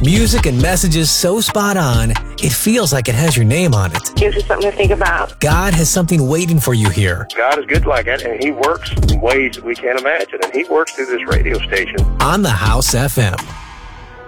Music and messages so spot on, it feels like it has your name on it. Gives us something to think about. God has something waiting for you here. God is good like that, and He works in ways that we can't imagine, and He works through this radio station. On the House FM.